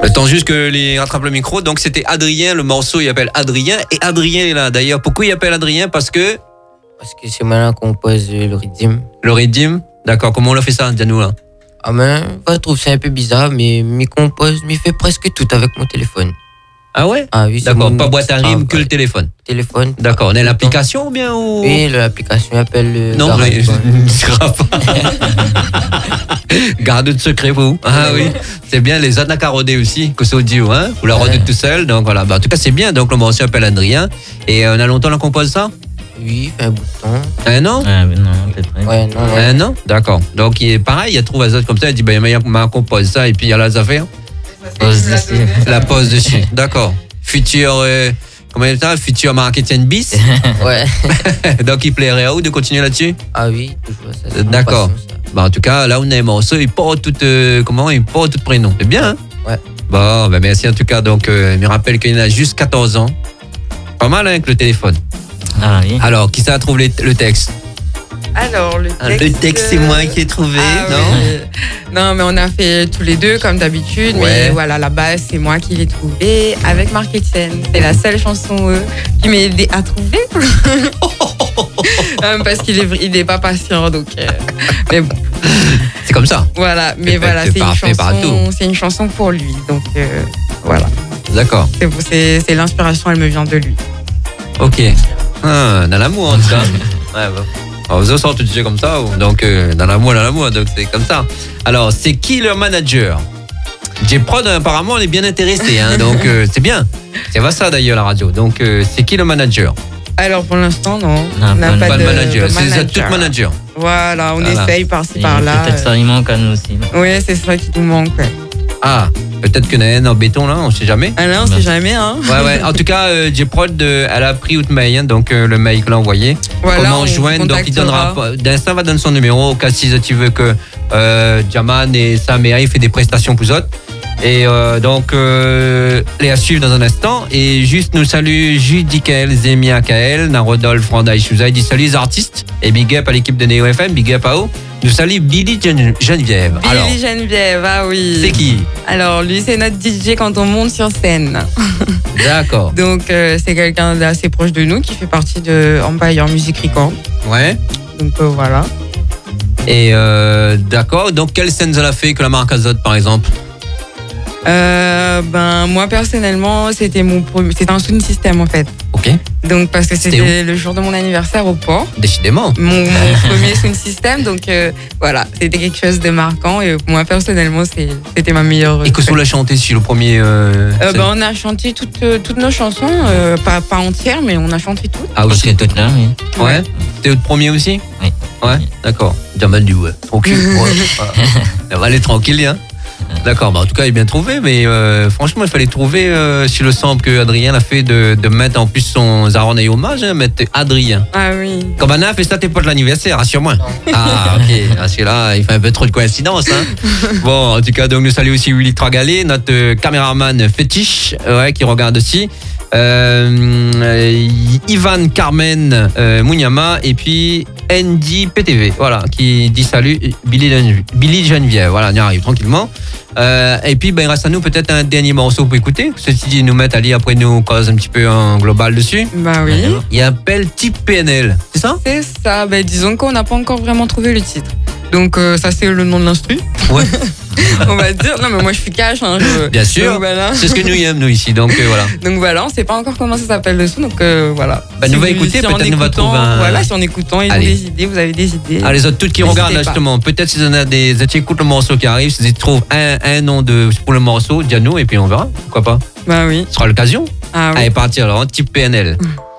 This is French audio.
Le temps juste que les rattrape le micro. Donc c'était Adrien, le morceau il appelle Adrien. Et Adrien est là. D'ailleurs, pourquoi il appelle Adrien? Parce que c'est moi qu'on compose le rythme. Le rythme? D'accord, comment on a fait ça, dis-nous là? Ah ben, je trouve c'est un peu bizarre, mais m'y compose, m'y fait presque tout avec mon téléphone. Ah ouais? Ah oui. D'accord, pas boîte à rythme, que le téléphone. Téléphone. D'accord, on a l'application ou bien ou... Oui, l'application appelle... Non, mais ne dira pas. Garde de secret pour vous. Ah oui, c'est bien, les anacarodés aussi, que c'est audio, hein? Vous la redonnez tout seul, donc voilà. Bah, en tout cas, c'est bien, donc le morceau s'appelle Adrien. Et on a longtemps qu'on compose ça? Oui, un bout de temps. Un an? Non, peut-être. Ouais, non. Un an? D'accord. Donc, il est pareil, il trouve Azot comme ça, il dit, ben, il m'a compose ça, et puis il y a les affaires. La pause dessus. D'accord. Futur, comment il ça? Futur marketing bis. Ouais. Donc, il plairait à où de continuer là-dessus? Ah oui, toujours ça. D'accord. Bah, en tout cas, là, on a un morceau, il porte tout, il porte tout prénom. C'est bien, hein? Ouais. Bon, ben, merci en tout cas. Donc, il me rappelle qu'il a juste 14 ans. Pas mal, hein, avec le téléphone. Ah oui. Alors, qui ça a trouvé le texte? Alors, le texte... Le texte, c'est moi qui ai trouvé, non? Oui. Non, mais on a fait tous les deux, comme d'habitude. Ouais. Mais voilà, la base, c'est moi qui l'ai trouvé avec Marc Etienne. C'est la seule chanson qui m'a aidé à trouver. Parce qu'il est pas patient, donc... mais bon. C'est comme ça. Voilà, mais voilà, c'est une chanson pour lui. Donc, voilà. D'accord. C'est l'inspiration, elle me vient de lui. Ok. Ah, dans l'amour, en tout cas. Ouais, bon. Alors, vous sortez tout comme ça, donc dans l'amour, donc c'est comme ça. Alors, c'est qui le manager? J-Prod, apparemment, on est bien intéressé, hein, donc c'est bien. C'est pas ça d'ailleurs la radio. Donc, c'est qui le manager? Alors, pour l'instant, non. Non, on n'a pas de manager. de C'est tout manager. Voilà, on essaye par-ci, par-là. Peut-être ça, il manque à nous aussi. Oui, c'est ça qui nous manque. Ouais. Ah, peut-être qu'il y en a un en béton là, on sait jamais. Ah là, on sait jamais, hein. Ouais. En tout cas, J-Prod, elle a pris votre mail, hein, donc le mail que l'a envoyé. Voilà, comment joindre? Donc il donnera. D'instant va donner son numéro au cas si tu veux que Jaman et Sam et fait des prestations pour autres. Et donc les à suivre dans un instant. Et juste nous salue Judy Kael, Zemia Kael, Narodolphe, Randa Ishuza. Il dit salut les artistes et big up à l'équipe de Neo FM, big up à eux. Nous salue Billy Geneviève. Billy Geneviève, ah oui. C'est qui? Alors lui, c'est notre DJ quand on monte sur scène. D'accord. Donc c'est quelqu'un d'assez proche de nous qui fait partie de Empire Music Record. Ouais. Donc voilà. Et d'accord. Donc quelle scène ça l'a fait que la marque Azot par exemple? Moi personnellement c'était un sound system en fait. Ok. Donc parce que c'était le jour de mon anniversaire au port. Décidément. Mon premier sound system, donc voilà, c'était quelque chose de marquant et moi personnellement c'était ma meilleure. Et que vous l'a chanté sur le premier on a chanté toutes nos chansons, pas entières mais on a chanté toutes. Ah oui, c'est toutes là, oui. Ouais. C'était votre premier aussi? Oui. Ouais, d'accord. Jamal dit ouais. Tranquille. Elle va aller tranquille, hein. D'accord, en tout cas il est bien trouvé, mais franchement il fallait trouver sur le sample que Adrien a fait de mettre en plus son Zaron et hommage, hein, mettre Adrien. Ah oui. Comme Anna a fait ça, t'es pas de l'anniversaire, rassure-moi. Ah ok, parce que là il fait un peu trop de coïncidence. Hein. Bon, en tout cas donc nous saluons aussi Willy Tragalé, notre caméraman fétiche, qui regarde aussi. Ivan Carmen Mounyama et puis Andy PTV, voilà, qui dit salut Billy Geneviève, voilà, on y arrive tranquillement. Et puis il reste à nous peut-être un dernier morceau pour écouter. Ceci dit, nous mettre Ali après nous cause un petit peu un global dessus. Bah oui. Il appelle Type PNL, c'est ça? C'est ça, disons qu'on n'a pas encore vraiment trouvé le titre. Donc ça c'est le nom de l'instru. Ouais. On va dire. Non mais moi je suis cash. Hein, bien sûr. Voilà. C'est ce que nous aimons nous ici. Donc voilà. Donc voilà, on sait pas encore comment ça s'appelle le son. Donc voilà. Nous va écouter, peut-être nous va trouver un. Voilà, si en écoutant, ils ont des idées, vous avez des idées. Ah, les autres toutes qui regardent là, justement, peut-être si on a des écoutes le morceau qui arrive, si ils trouvent un nom pour le morceau, dis-nous et puis on verra. Pourquoi pas? Bah oui. Ce sera l'occasion. Ah oui. Allez, partir alors, Type PNL.